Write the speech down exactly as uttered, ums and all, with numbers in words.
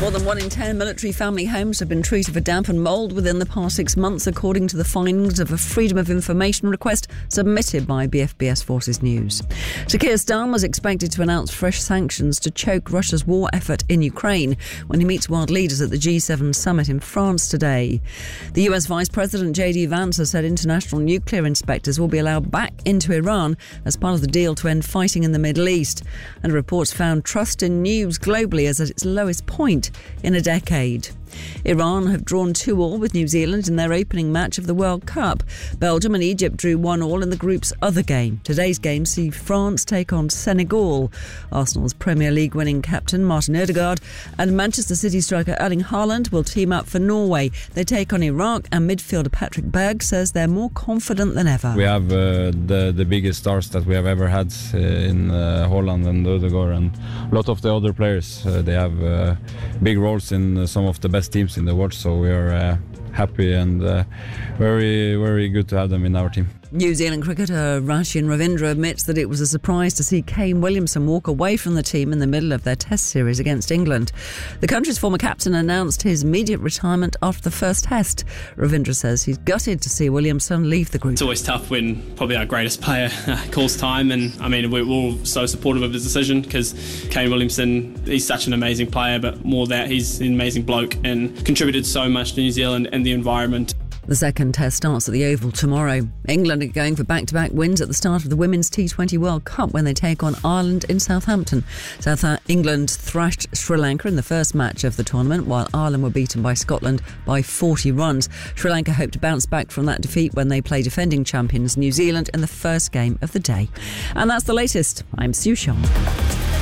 More than one in ten military family homes have been treated for damp and mould within the past six months, according to the findings of a Freedom of Information request submitted by B F B S Forces News. Sir Keir Starmer is expected to announce fresh sanctions to choke Russia's war effort in Ukraine when he meets world leaders at the G seven summit in France today. The U S Vice President J D Vance has said international nuclear inspectors will be allowed back into Iran as part of the deal to end fighting in the Middle East. And reports found trust in news globally is at its lowest point in a decade. Iran have drawn two all with New Zealand in their opening match of the World Cup. Belgium and Egypt drew one all in the group's other game. Today's game see France take on Senegal. Arsenal's Premier League winning captain Martin Ødegaard and Manchester City striker Erling Haaland will team up for Norway. They take on Iraq, and midfielder Patrick Berg says they're more confident than ever. We have uh, the, the biggest stars that we have ever had uh, in uh, Haaland and Ødegaard, and a lot of the other players. Uh, they have uh, big roles in uh, some of the best teams in the world, so we are uh, happy and uh, very, very good to have them in our team. New Zealand cricketer Rachin Ravindra admits that it was a surprise to see Kane Williamson walk away from the team in the middle of their Test series against England. The country's former captain announced his immediate retirement after the first Test. Ravindra says he's gutted to see Williamson leave the group. It's always tough when probably our greatest player calls time, and I mean we're all so supportive of his decision because Kane Williamson, he's such an amazing player, but more that he's an amazing bloke and contributed so much to New Zealand and the environment. The second Test starts at the Oval tomorrow. England are going for back-to-back wins at the start of the Women's T twenty World Cup when they take on Ireland in Southampton. South England thrashed Sri Lanka in the first match of the tournament, while Ireland were beaten by Scotland by forty runs. Sri Lanka hope to bounce back from that defeat when they play defending champions New Zealand in the first game of the day. And that's the latest. I'm Sue Shaw.